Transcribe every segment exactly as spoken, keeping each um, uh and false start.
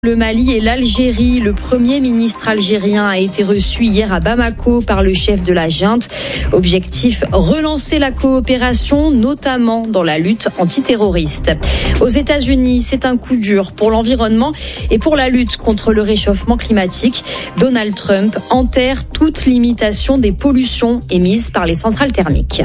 Le Mali et l'Algérie. Le Premier ministre algérien a été reçu hier à Bamako par le chef de la junte. Objectif, relancer la coopération, notamment dans la lutte antiterroriste. Aux États-Unis, c'est un coup dur pour l'environnement et pour la lutte contre le réchauffement climatique. Donald Trump enterre toute limitation des pollutions émises par les centrales thermiques.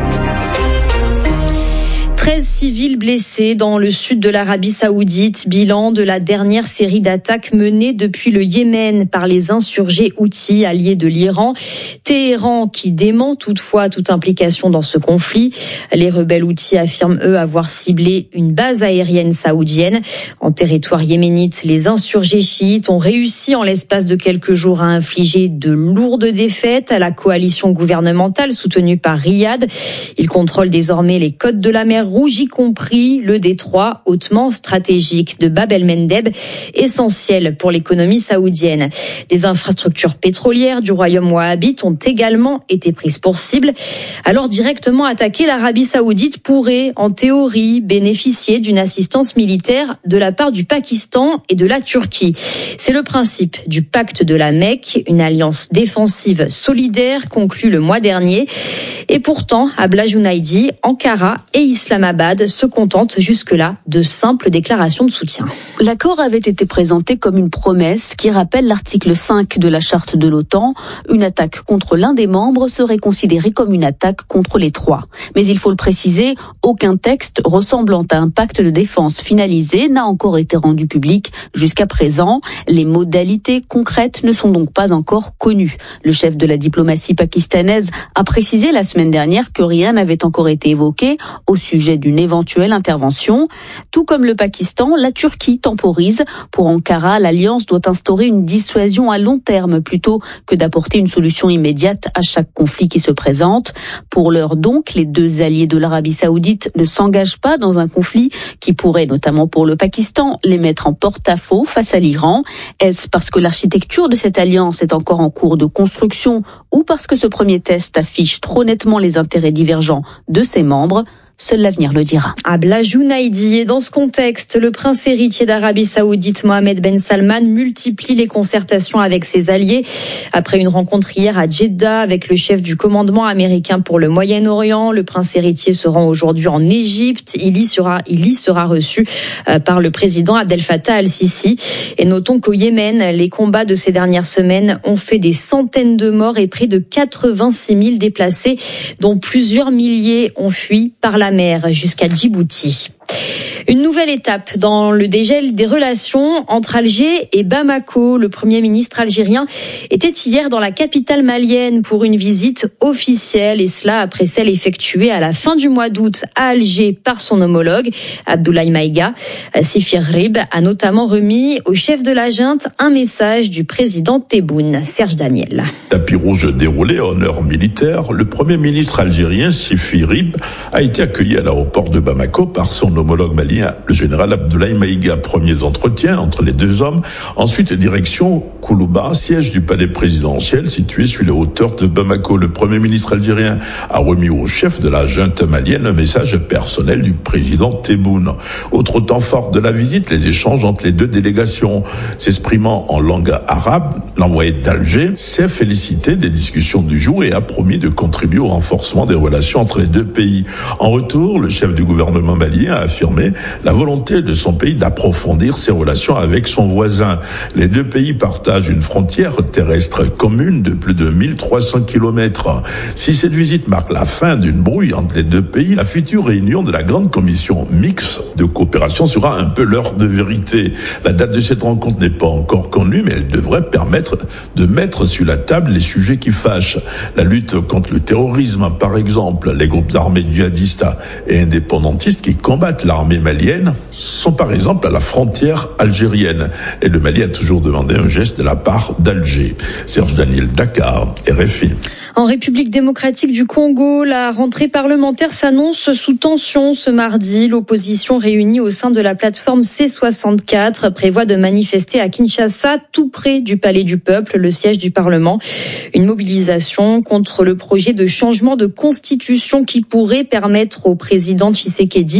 treize civils blessés dans le sud de l'Arabie Saoudite, bilan de la dernière série d'attaques menées depuis le Yémen par les insurgés Houthis alliés de l'Iran. Téhéran qui dément toutefois toute implication dans ce conflit. Les rebelles Houthis affirment eux avoir ciblé une base aérienne saoudienne. En territoire yéménite, les insurgés chiites ont réussi en l'espace de quelques jours à infliger de lourdes défaites à la coalition gouvernementale soutenue par Riyad. Ils contrôlent désormais les côtes de la mer Rouge, y compris le détroit hautement stratégique de Bab el-Mandeb, essentiel pour l'économie saoudienne. Des infrastructures pétrolières du royaume wahhabite ont également été prises pour cible. Alors directement attaquer, l'Arabie Saoudite pourrait, en théorie, bénéficier d'une assistance militaire de la part du Pakistan et de la Turquie. C'est le principe du pacte de la Mecque, une alliance défensive solidaire conclue le mois dernier. Et pourtant, à Blajunaïdi, Ankara et Islamabad se contentent jusque-là de simples déclarations de soutien. L'accord avait été présenté comme une promesse qui rappelle l'article cinq de la charte de l'OTAN. Une attaque contre l'un des membres serait considérée comme une attaque contre les trois. Mais il faut le préciser, aucun texte ressemblant à un pacte de défense finalisé n'a encore été rendu public jusqu'à présent. Les modalités concrètes ne sont donc pas encore connues. Le chef de la diplomatie pakistanaise a précisé la semaine dernière que rien n'avait encore été évoqué au sujet d'une éventuelle intervention. Tout comme le Pakistan, la Turquie temporise. Pour Ankara, l'alliance doit instaurer une dissuasion à long terme plutôt que d'apporter une solution immédiate à chaque conflit qui se présente. Pour l'heure donc, les deux alliés de l'Arabie Saoudite ne s'engagent pas dans un conflit qui pourrait, notamment pour le Pakistan, les mettre en porte-à-faux face à l'Iran. Est-ce parce que l'architecture de cette alliance est encore en cours de construction ou parce que ce premier test affiche trop nettement les intérêts divergents de ses membres? Seul l'avenir le dira. À Blajunaïdi, et dans ce contexte, le prince héritier d'Arabie Saoudite, Mohammed Ben Salman, multiplie les concertations avec ses alliés. Après une rencontre hier à Jeddah avec le chef du commandement américain pour le Moyen-Orient, le prince héritier se rend aujourd'hui en Égypte. Il y sera, il y sera reçu par le président Abdel Fattah al-Sisi. Et notons qu'au Yémen, les combats de ces dernières semaines ont fait des centaines de morts et près de quatre-vingt-six mille déplacés, dont plusieurs milliers ont fui par la mer jusqu'à Djibouti. Une nouvelle étape dans le dégel des relations entre Alger et Bamako. Le Premier ministre algérien était hier dans la capitale malienne pour une visite officielle, et cela après celle effectuée à la fin du mois d'août à Alger par son homologue Abdoulaye Maïga. Sifir Rib a notamment remis au chef de la junte un message du président Tebboune. Serge Daniel. Tapis rouge déroulé en heure militaire, le Premier ministre algérien Sifir Rib a été accueilli à l'aéroport de Bamako par son homologue malien, le général Abdoulaye Maïga. Premiers entretiens entre les deux hommes. Ensuite, direction Koulouba, siège du palais présidentiel situé sur les hauteurs de Bamako. Le Premier ministre algérien a remis au chef de la junte malienne un message personnel du président Tebboune. Autre temps fort de la visite, les échanges entre les deux délégations. S'exprimant en langue arabe, l'envoyé d'Alger s'est félicité des discussions du jour et a promis de contribuer au renforcement des relations entre les deux pays. En retour, le chef du gouvernement malien a affirmé la volonté de son pays d'approfondir ses relations avec son voisin. Les deux pays partagent une frontière terrestre commune de plus de mille trois cents kilomètres. Si cette visite marque la fin d'une brouille entre les deux pays, la future réunion de la grande commission mixte de coopération sera un peu l'heure de vérité. La date de cette rencontre n'est pas encore connue, mais elle devrait permettre de mettre sur la table les sujets qui fâchent. La lutte contre le terrorisme, par exemple, les groupes armés djihadistes et indépendantistes qui combattent l'armée malienne sont par exemple à la frontière algérienne. Et le Mali a toujours demandé un geste de la part d'Alger. Serge Daniel, Dakar, R F I. En République démocratique du Congo, la rentrée parlementaire s'annonce sous tension ce mardi. L'opposition réunie au sein de la plateforme C soixante-quatre prévoit de manifester à Kinshasa, tout près du Palais du Peuple, le siège du Parlement. Une mobilisation contre le projet de changement de constitution qui pourrait permettre au président Tshisekedi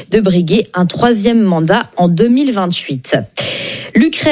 de briguer un troisième mandat en deux mille vingt-huit. L'Ukraine